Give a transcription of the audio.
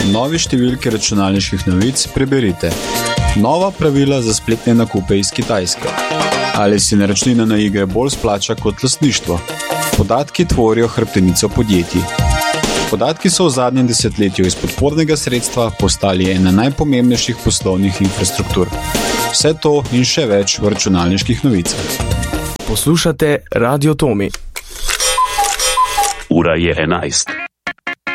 novi številki računalniških novic preberite. Nova pravila za spletne nakupe iz Kitajske. Ali si naročnina na igre bolj splača kot lastništvo? Podatki tvorijo hrbtenico podjetij. Podatki so v zadnjem desetletju iz podpornega sredstva postali ena najpomembnejših poslovnih infrastruktur. Vse to in še več v računalniških novicah. Poslušate Radio Tomi. Ura je 11.